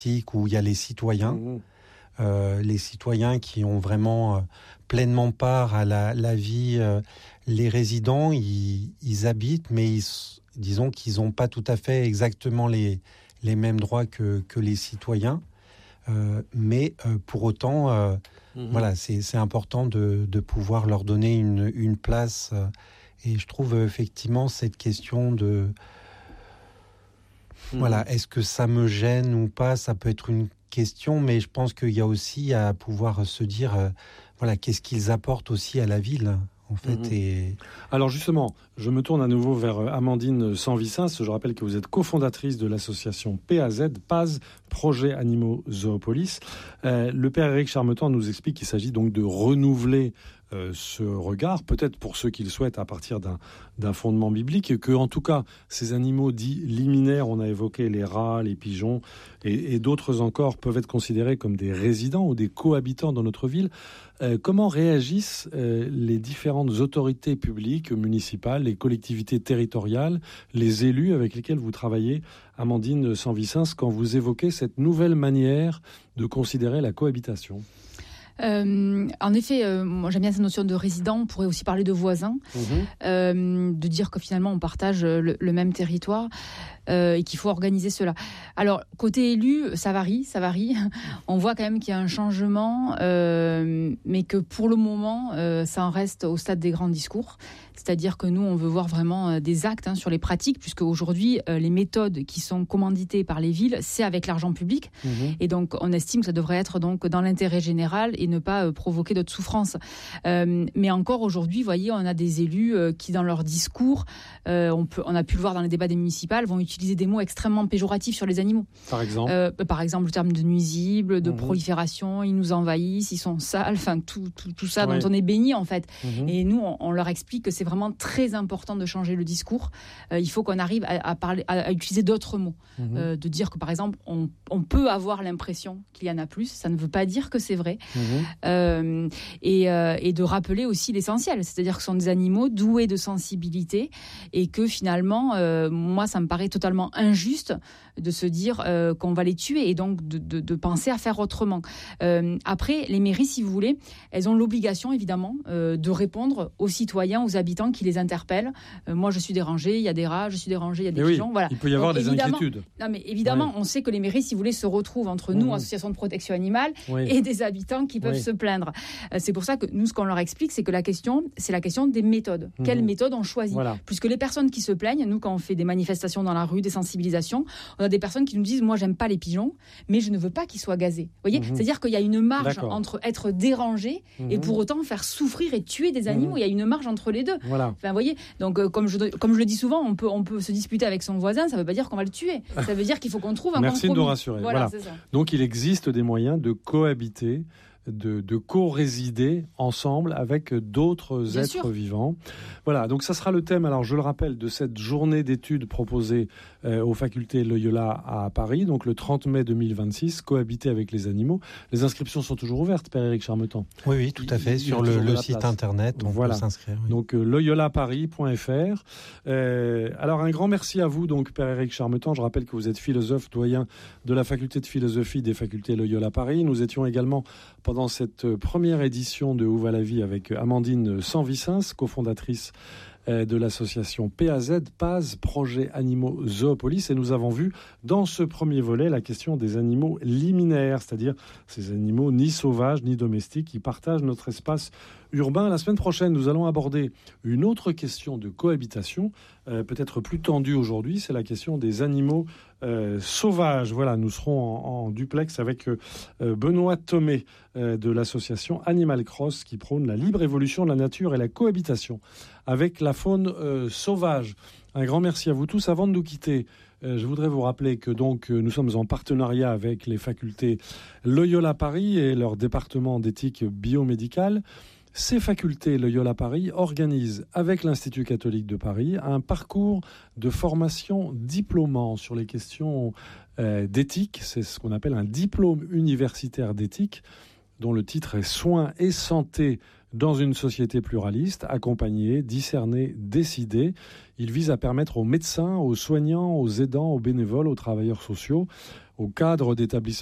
où il y a les citoyens. Les citoyens qui ont vraiment pleinement part à la vie. Les résidents, ils habitent, mais disons qu'ils n'ont pas tout à fait exactement les mêmes droits que les citoyens. Mais pour autant, voilà, c'est important de pouvoir leur donner une place. Et je trouve effectivement cette question de... Voilà, est-ce que ça me gêne ou pas ? Ça peut être une question, mais je pense qu'il y a aussi à pouvoir se dire, voilà, qu'est-ce qu'ils apportent aussi à la ville, en fait. Et... Alors justement, je me tourne à nouveau vers Amandine Sanvicens. Je rappelle que vous êtes cofondatrice de l'association PAZ, Projet Animaux Zoopolis. Le père Éric Charmetan nous explique qu'il s'agit donc de renouveler ce regard, peut-être pour ceux qui le souhaitent à partir d'un fondement biblique, et que en tout cas ces animaux dits liminaires, on a évoqué les rats, les pigeons et d'autres encore, peuvent être considérés comme des résidents ou des cohabitants dans notre ville. Comment réagissent les différentes autorités publiques, municipales, les collectivités territoriales, les élus avec lesquels vous travaillez, Amandine Sanvicens, quand vous évoquez cette nouvelle manière de considérer la cohabitation ? En effet, moi j'aime bien cette notion de résident. On pourrait aussi parler de voisins, de dire que finalement on partage le même territoire et qu'il faut organiser cela. Alors côté élu, ça varie. On voit quand même qu'il y a un changement, mais que pour le moment, ça en reste au stade des grands discours. C'est-à-dire que nous, on veut voir vraiment des actes sur les pratiques, puisque aujourd'hui, les méthodes qui sont commanditées par les villes, c'est avec l'argent public. Et donc, on estime que ça devrait être donc dans l'intérêt général et ne pas provoquer d'autres souffrances. Mais encore aujourd'hui, vous voyez, on a des élus qui, dans leur discours, on a pu le voir dans les débats des municipales, vont utiliser des mots extrêmement péjoratifs sur les animaux. Par exemple le terme de nuisible, de prolifération, ils nous envahissent, ils sont sales, enfin tout ça dont on est béni en fait. Et nous, on leur explique que c'est vraiment très important de changer le discours. Il faut qu'on arrive à utiliser d'autres mots. De dire que, par exemple, on peut avoir l'impression qu'il y en a plus. Ça ne veut pas dire que c'est vrai. Et de rappeler aussi l'essentiel. C'est-à-dire que ce sont des animaux doués de sensibilité et que finalement, moi, ça me paraît totalement injuste de se dire qu'on va les tuer et donc de penser à faire autrement. Après, les mairies, si vous voulez, elles ont l'obligation, évidemment, de répondre aux citoyens, aux habitants qui les interpellent. Moi, je suis dérangée, il y a des rats, je suis dérangée, il y a des pigeons. Voilà. Il peut y avoir des inquiétudes. Non, mais évidemment, on sait que les mairies, si vous voulez, se retrouvent entre nous, associations de protection animale, et des habitants qui peuvent se plaindre. C'est pour ça que nous, ce qu'on leur explique, c'est que la question, c'est la question des méthodes. Quelles méthodes on choisit ? Puisque les personnes qui se plaignent, nous, quand on fait des manifestations dans la rue, des sensibilisations, on a des personnes qui nous disent, moi, j'aime pas les pigeons, mais je ne veux pas qu'ils soient gazés. Vous voyez ? C'est-à-dire qu'il y a une marge entre être dérangé et pour autant faire souffrir et tuer des animaux. Il y a une marge entre les deux. Enfin, vous voyez, donc comme je le dis souvent, on peut se disputer avec son voisin, ça ne veut pas dire qu'on va le tuer. Ça veut dire qu'il faut qu'on trouve un compromis. Merci de nous rassurer. Voilà. C'est ça. Donc il existe des moyens de cohabiter, de co-résider ensemble avec d'autres êtres vivants. Voilà, donc ça sera le thème, alors je le rappelle, de cette journée d'études proposée aux facultés Loyola à Paris, donc le 30 mai 2026, cohabiter avec les animaux. Les inscriptions sont toujours ouvertes, Père Éric Charmetan. Oui, tout à fait, sur le site internet, on peut s'inscrire. Oui. Donc loyolaparis.fr. Alors un grand merci à vous, donc Père Éric Charmetan. Je rappelle que vous êtes philosophe, doyen de la faculté de philosophie des facultés Loyola Paris. Nous étions également pendant cette première édition de Où va la vie avec Amandine Sanvicens, cofondatrice de l'association PAZ, Projet Animaux Zoopolis, et nous avons vu dans ce premier volet la question des animaux liminaires, c'est-à-dire ces animaux ni sauvages ni domestiques qui partagent notre espace urbain. La semaine prochaine, nous allons aborder une autre question de cohabitation, peut-être plus tendue aujourd'hui, c'est la question des animaux sauvages. Voilà, nous serons en duplex avec Benoît Thomé de l'association Animal Cross qui prône la libre évolution de la nature et la cohabitation avec la faune sauvage. Un grand merci à vous tous. Avant de nous quitter, je voudrais vous rappeler que donc nous sommes en partenariat avec les facultés Loyola Paris et leur département d'éthique biomédicale. Ces facultés Loyola Paris organisent avec l'Institut catholique de Paris un parcours de formation diplômant sur les questions d'éthique. C'est ce qu'on appelle un diplôme universitaire d'éthique dont le titre est « Soins et santé dans une société pluraliste, accompagner, discerner, décider ». Il vise à permettre aux médecins, aux soignants, aux aidants, aux bénévoles, aux travailleurs sociaux, aux cadres d'établissements